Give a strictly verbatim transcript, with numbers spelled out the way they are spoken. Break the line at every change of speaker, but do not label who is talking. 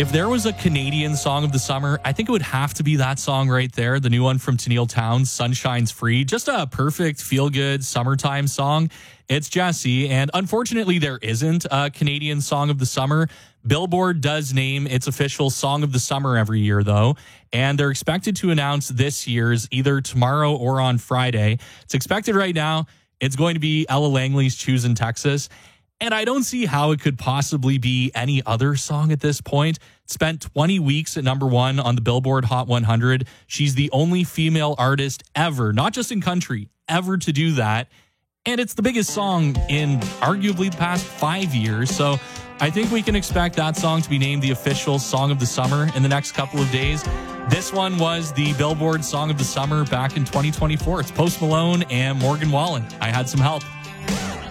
If there was a Canadian song of the summer, I think it would have to be that song right there, the new one from Tennille Townes, Sunshine's Free. Just a perfect feel-good summertime song. It's Jesse, and unfortunately there isn't a Canadian song of the summer. Billboard does name its official song of the summer every year, though, and they're expected to announce this year's either tomorrow or on Friday. It's expected right now. It's going to be Ella Langley's Choosing Texas. And I don't see how it could possibly be any other song at this point. Spent twenty weeks at number one on the Billboard Hot one hundred. She's the only female artist ever, not just in country, ever to do that. And it's the biggest song in arguably the past five years. So I think we can expect that song to be named the official song of the summer in the next couple of days. This one was the Billboard Song of the Summer back in twenty twenty-four. It's Post Malone and Morgan Wallen. I Had Some Help.